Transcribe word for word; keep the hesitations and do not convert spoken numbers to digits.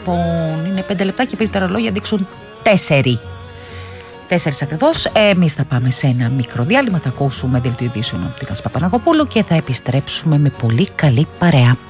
Λοιπόν, είναι πέντε λεπτά και πέντε τα ρολόγια δείξουν τέσσερι. Τέσσερις ακριβώς. Εμείς θα πάμε σε ένα μικρό διάλειμμα, θα ακούσουμε δελτίο ειδήσεων από την Άσπα Παναγοπούλου και θα επιστρέψουμε με πολύ καλή παρέα.